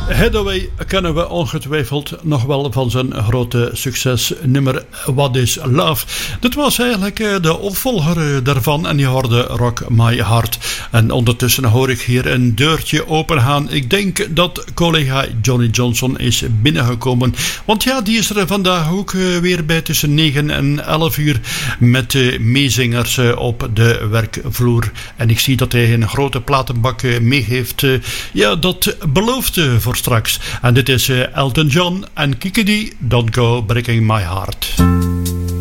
Hathaway kennen we ongetwijfeld nog wel van zijn grote succesnummer What is Love. Dit was eigenlijk de opvolger daarvan en je hoorde Rock My Heart. En ondertussen hoor ik hier een deurtje opengaan. Ik denk dat collega Johnny Johnson is binnengekomen. Want ja, die is er vandaag ook weer bij tussen 9 en 11 uur met meezingers op de werkvloer. En ik zie dat hij een grote platenbak mee heeft. Ja, dat belooft voor straks. En dit is Elton John en Kiki D, Don't Go Breaking My Heart.